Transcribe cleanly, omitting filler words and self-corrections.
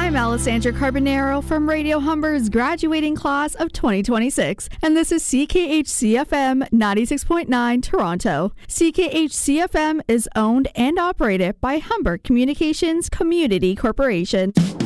I'm Alessandra Carbonaro from Radio Humber's graduating class of 2026, and this is CKHC-FM 96.9 Toronto. CKHC-FM is owned and operated by Humber Communications Community Corporation.